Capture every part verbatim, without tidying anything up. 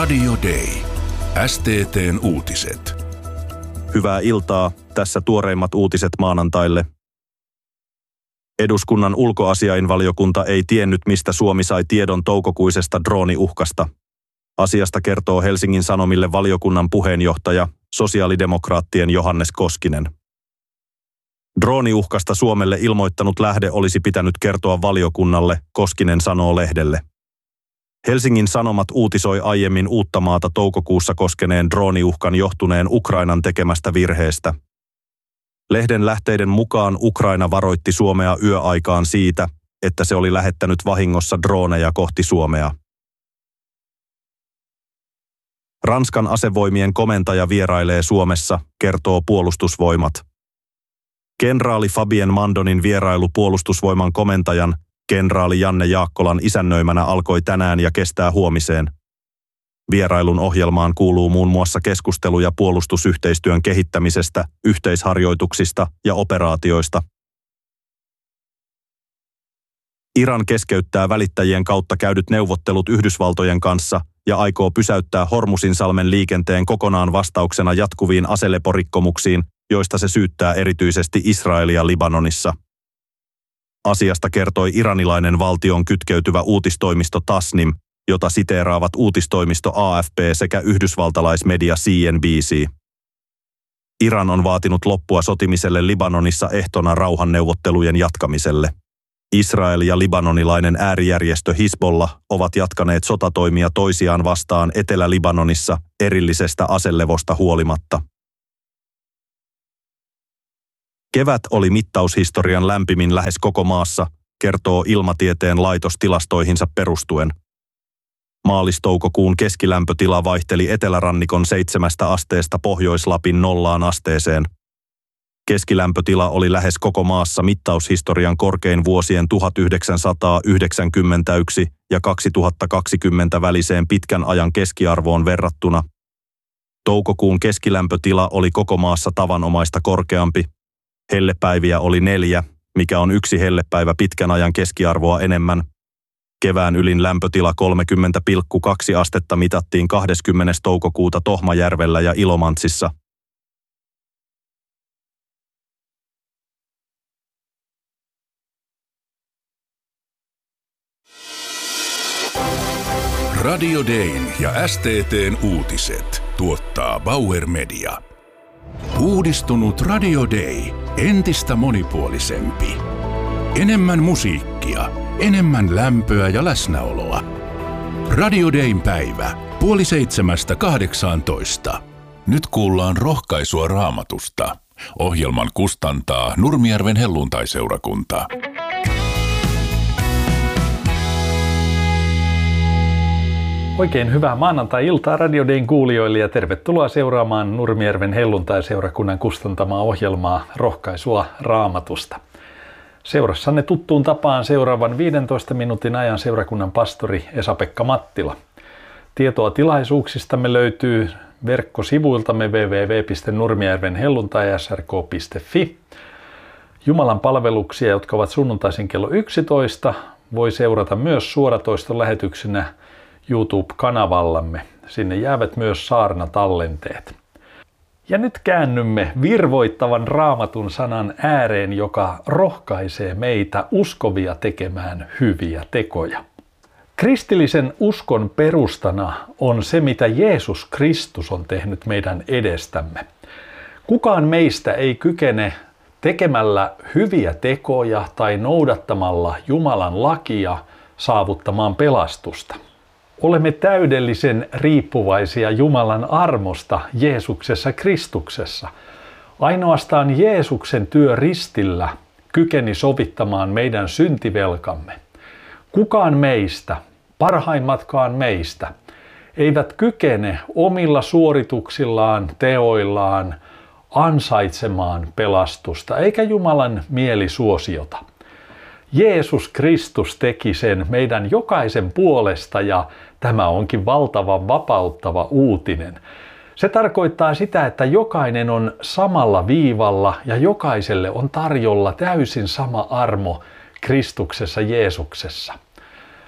Radio Day. S T T:n uutiset. Hyvää iltaa. Tässä tuoreimmat uutiset maanantaille. Eduskunnan ulkoasiainvaliokunta ei tiennyt, mistä Suomi sai tiedon toukokuisesta drooniuhkasta. Asiasta kertoo Helsingin Sanomille valiokunnan puheenjohtaja, sosiaalidemokraattien Johannes Koskinen. Drooniuhkasta Suomelle ilmoittanut lähde olisi pitänyt kertoa valiokunnalle, Koskinen sanoo lehdelle. Helsingin Sanomat uutisoi aiemmin Uuttamaata toukokuussa koskeneen drooniuhkan johtuneen Ukrainan tekemästä virheestä. Lehden lähteiden mukaan Ukraina varoitti Suomea yöaikaan siitä, että se oli lähettänyt vahingossa drooneja kohti Suomea. Ranskan asevoimien komentaja vierailee Suomessa, kertoo Puolustusvoimat. Kenraali Fabien Mandonin vierailu Puolustusvoiman komentajan, kenraali Janne Jaakkolan isännöimänä alkoi tänään ja kestää huomiseen. Vierailun ohjelmaan kuuluu muun muassa keskusteluja puolustusyhteistyön kehittämisestä, yhteisharjoituksista ja operaatioista. Iran keskeyttää välittäjien kautta käydyt neuvottelut Yhdysvaltojen kanssa ja aikoo pysäyttää Hormuzinsalmen liikenteen kokonaan vastauksena jatkuviin aseleporikkomuksiin, joista se syyttää erityisesti Israelia Libanonissa. Asiasta kertoi iranilainen valtion kytkeytyvä uutistoimisto Tasnim, jota siteeraavat uutistoimisto A F P sekä yhdysvaltalaismedia C N B C. Iran on vaatinut loppua sotimiselle Libanonissa ehtona rauhanneuvottelujen jatkamiselle. Israel ja libanonilainen äärijärjestö Hizbollah ovat jatkaneet sotatoimia toisiaan vastaan Etelä-Libanonissa erillisestä aselevosta huolimatta. Kevät oli mittaushistorian lämpimin lähes koko maassa, kertoo Ilmatieteen laitos tilastoihinsa perustuen. Maalis-toukokuun keskilämpötila vaihteli etelärannikon seitsemästä asteesta Pohjois-Lapin nollaan asteeseen. Keskilämpötila oli lähes koko maassa mittaushistorian korkein vuosien tuhatyhdeksänsataayhdeksänkymmentäyksi ja kaksituhattakaksikymmentä väliseen pitkän ajan keskiarvoon verrattuna. Toukokuun keskilämpötila oli koko maassa tavanomaista korkeampi. Hellepäiviä oli neljä, mikä on yksi hellepäivä pitkän ajan keskiarvoa enemmän. Kevään ylin lämpötila kolmekymmentä pilkku kaksi astetta mitattiin kahdeskymmenes toukokuuta Tohmajärvellä ja Ilomantsissa. Radio Dayn ja S T T:n uutiset tuottaa Bauer Media. Uudistunut Radio Day, entistä monipuolisempi. Enemmän musiikkia, enemmän lämpöä ja läsnäoloa. Radio Dayn päivä, puoli seitsemästä kahdeksaantoista. Nyt kuullaan rohkaisua Raamatusta. Ohjelman kustantaa Nurmijärven helluntai-seurakunta. Oikein hyvää maanantai-iltaa Radio Dayn kuulijoille ja tervetuloa seuraamaan Nurmijärven helluntai-seurakunnan kustantamaa ohjelmaa Rohkaisua Raamatusta. Seurassanne tuttuun tapaan seuraavan viidentoista minuutin ajan seurakunnan pastori Esa-Pekka Mattila. Tietoa tilaisuuksistamme löytyy verkkosivuiltamme double-u double-u double-u piste nurmijärven helluntai s r k piste f i. Jumalan palveluksia, jotka ovat sunnuntaisin kello yksitoista, voi seurata myös suoratoiston lähetyksenä YouTube-kanavallamme. Sinne jäävät myös saarnatallenteet. Ja nyt käännymme virvoittavan Raamatun sanan ääreen, joka rohkaisee meitä uskovia tekemään hyviä tekoja. Kristillisen uskon perustana on se, mitä Jeesus Kristus on tehnyt meidän edestämme. Kukaan meistä ei kykene tekemällä hyviä tekoja tai noudattamalla Jumalan lakia saavuttamaan pelastusta. Olemme täydellisen riippuvaisia Jumalan armosta Jeesuksessa Kristuksessa. Ainoastaan Jeesuksen työ ristillä kykeni sovittamaan meidän syntivelkamme. Kukaan meistä, parhaimmatkaan meistä, eivät kykene omilla suorituksillaan, teoillaan ansaitsemaan pelastusta, eikä Jumalan mielisuosiota. Jeesus Kristus teki sen meidän jokaisen puolesta ja tämä onkin valtavan vapauttava uutinen. Se tarkoittaa sitä, että jokainen on samalla viivalla ja jokaiselle on tarjolla täysin sama armo Kristuksessa Jeesuksessa.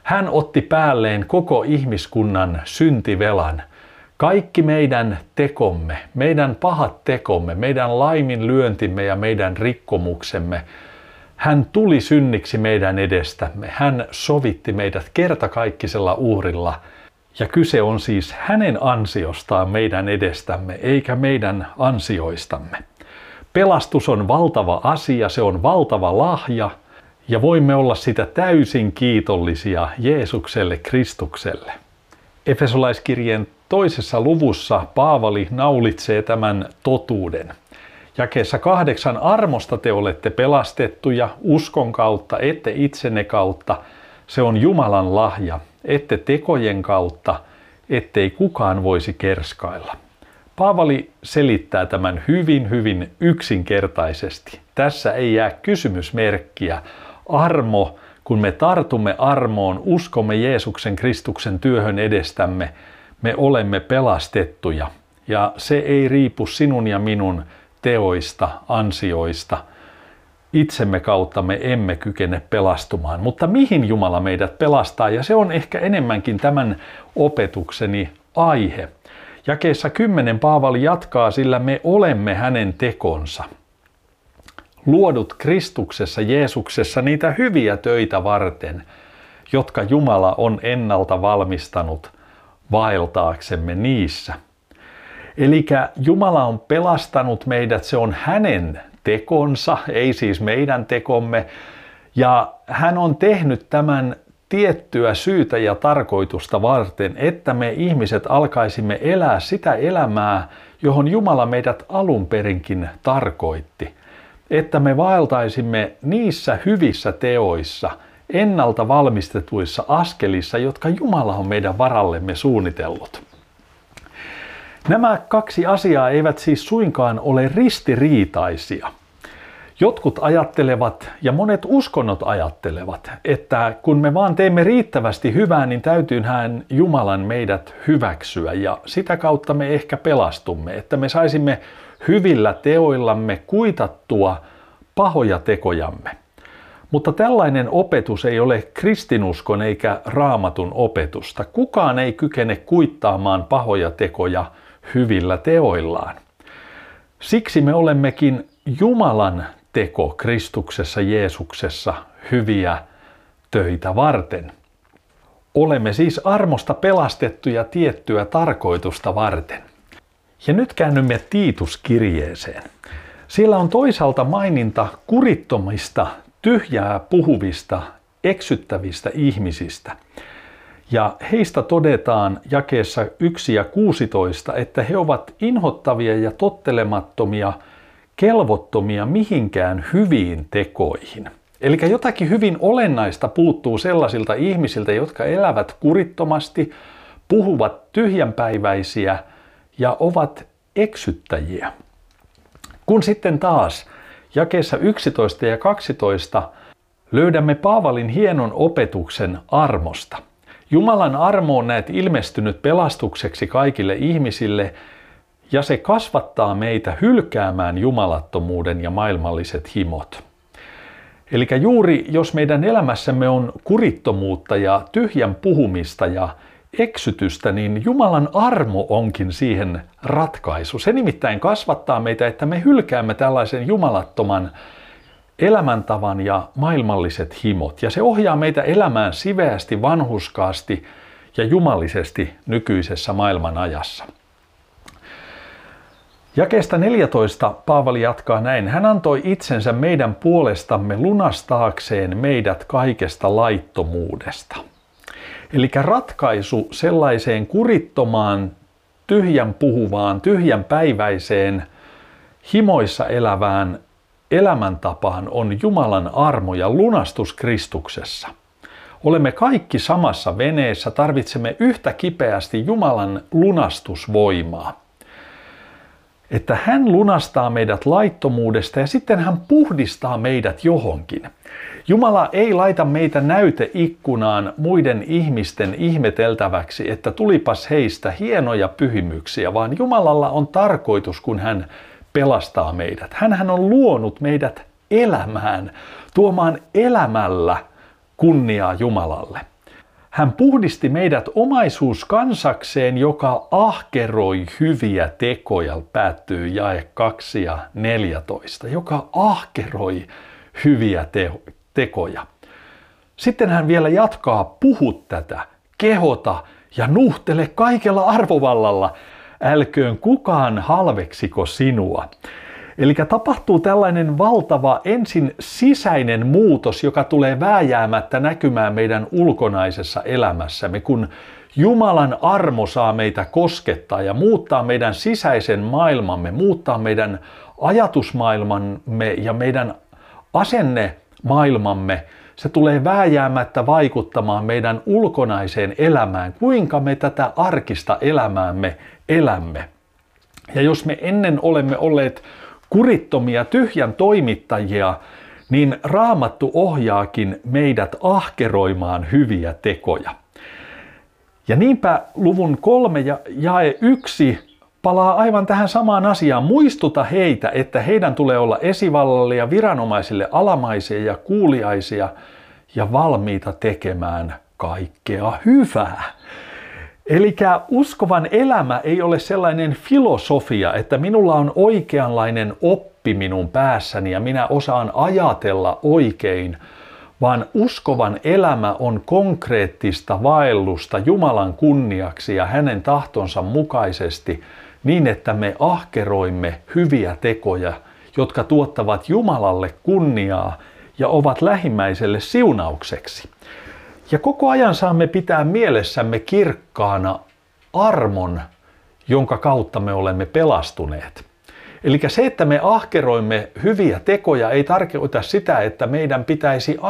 Hän otti päälleen koko ihmiskunnan syntivelan. Kaikki meidän tekomme, meidän pahat tekomme, meidän laiminlyöntimme ja meidän rikkomuksemme. Hän tuli synniksi meidän edestämme. Hän sovitti meidät kertakaikkisella uhrilla. Ja kyse on siis hänen ansiostaan meidän edestämme, eikä meidän ansioistamme. Pelastus on valtava asia, se on valtava lahja, ja voimme olla sitä täysin kiitollisia Jeesukselle Kristukselle. Efesolaiskirjeen toisessa luvussa Paavali naulitsee tämän totuuden. Jakeessa kahdeksan: armosta te olette pelastettuja uskon kautta, ette itsenne kautta. Se on Jumalan lahja, ette tekojen kautta, ettei kukaan voisi kerskailla. Paavali selittää tämän hyvin, hyvin yksinkertaisesti. Tässä ei jää kysymysmerkkiä. Armo, kun me tartumme armoon, uskomme Jeesuksen Kristuksen työhön edestämme, me olemme pelastettuja. Ja se ei riipu sinun ja minun teoista, ansioista. Itsemme kautta me emme kykene pelastumaan. Mutta mihin Jumala meidät pelastaa? Ja se on ehkä enemmänkin tämän opetukseni aihe. Jakeessa kymmenen Paavali jatkaa, sillä me olemme hänen tekonsa. Luodut Kristuksessa, Jeesuksessa niitä hyviä töitä varten, jotka Jumala on ennalta valmistanut vaeltaaksemme niissä. Eli Jumala on pelastanut meidät, se on hänen tekonsa, ei siis meidän tekomme. Ja hän on tehnyt tämän tiettyä syytä ja tarkoitusta varten, että me ihmiset alkaisimme elää sitä elämää, johon Jumala meidät alun perinkin tarkoitti. Että me vaeltaisimme niissä hyvissä teoissa, ennalta valmistetuissa askelissa, jotka Jumala on meidän varallemme suunnitellut. Nämä kaksi asiaa eivät siis suinkaan ole ristiriitaisia. Jotkut ajattelevat ja monet uskonnot ajattelevat, että kun me vaan teemme riittävästi hyvää, niin täytyyhän Jumalan meidät hyväksyä ja sitä kautta me ehkä pelastumme, että me saisimme hyvillä teoillamme kuitattua pahoja tekojamme. Mutta tällainen opetus ei ole kristinuskon eikä raamatun opetusta. Kukaan ei kykene kuittaamaan pahoja tekoja hyvillä teoillaan. Siksi me olemmekin Jumalan teko Kristuksessa Jeesuksessa hyviä töitä varten. Olemme siis armosta pelastettuja tiettyä tarkoitusta varten. Ja nyt käännymme Tiituskirjeeseen. Siellä on toisaalta maininta kurittomista, tyhjää puhuvista, eksyttävistä ihmisistä. Ja heistä todetaan jakeessa yksi ja kuusitoista, että he ovat inhottavia ja tottelemattomia, kelvottomia mihinkään hyviin tekoihin. Eli jotakin hyvin olennaista puuttuu sellaisilta ihmisiltä, jotka elävät kurittomasti, puhuvat tyhjänpäiväisiä ja ovat eksyttäjiä. Kun sitten taas jakeessa yksitoista ja kaksitoista löydämme Paavalin hienon opetuksen armosta. Jumalan armo on näet ilmestynyt pelastukseksi kaikille ihmisille, ja se kasvattaa meitä hylkäämään jumalattomuuden ja maailmalliset himot. Eli juuri jos meidän elämässämme on kurittomuutta ja tyhjän puhumista ja eksytystä, niin Jumalan armo onkin siihen ratkaisu. Se nimittäin kasvattaa meitä, että me hylkäämme tällaisen jumalattoman elämäntavan ja maailmalliset himot. Ja se ohjaa meitä elämään siveästi, vanhurskaasti ja jumalisesti nykyisessä maailman ajassa. Jakeesta neljätoista Paavali jatkaa näin. Hän antoi itsensä meidän puolestamme lunastaakseen meidät kaikesta laittomuudesta. Eli ratkaisu sellaiseen kurittomaan, tyhjän puhuvaan, tyhjän päiväiseen, himoissa elävään elämäntapaan on Jumalan armo ja lunastus Kristuksessa. Olemme kaikki samassa veneessä, tarvitsemme yhtä kipeästi Jumalan lunastusvoimaa. Että hän lunastaa meidät laittomuudesta ja sitten hän puhdistaa meidät johonkin. Jumala ei laita meitä näyteikkunaan muiden ihmisten ihmeteltäväksi, että tulipas heistä hienoja pyhimyksiä, vaan Jumalalla on tarkoitus, kun hän pelastaa meidät. Hänhän on luonut meidät elämään, tuomaan elämällä kunniaa Jumalalle. Hän puhdisti meidät omaisuuskansakseen, joka ahkeroi hyviä tekoja, päättyy jae kaksi ja neljätoista, joka ahkeroi hyviä te- tekoja. Sitten hän vielä jatkaa, puhu tätä, kehota ja nuhtele kaikella arvovallalla, älköön kukaan halveksiko sinua. Eli tapahtuu tällainen valtava ensin sisäinen muutos, joka tulee vääjäämättä näkymään meidän ulkonaisessa elämässämme, kun Jumalan armo saa meitä koskettaa ja muuttaa meidän sisäisen maailmamme, muuttaa meidän ajatusmaailmamme ja meidän asennemaailmamme. Se tulee vääjäämättä vaikuttamaan meidän ulkonaiseen elämään, kuinka me tätä arkista elämäämme elämme. Ja jos me ennen olemme olleet kurittomia tyhjän toimittajia, niin Raamattu ohjaakin meidät ahkeroimaan hyviä tekoja. Ja niinpä luvun kolme ja jae yksi palaa aivan tähän samaan asiaan. Muistuta heitä, että heidän tulee olla esivallalle ja viranomaisille alamaisia ja kuuliaisia ja valmiita tekemään kaikkea hyvää. Eli uskovan elämä ei ole sellainen filosofia, että minulla on oikeanlainen oppi minun päässäni ja minä osaan ajatella oikein, vaan uskovan elämä on konkreettista vaellusta Jumalan kunniaksi ja hänen tahtonsa mukaisesti niin, että me ahkeroimme hyviä tekoja, jotka tuottavat Jumalalle kunniaa ja ovat lähimmäiselle siunaukseksi. Ja koko ajan saamme pitää mielessämme kirkkaana armon, jonka kautta me olemme pelastuneet. Eli se, että me ahkeroimme hyviä tekoja, ei tarkoita sitä, että meidän pitäisi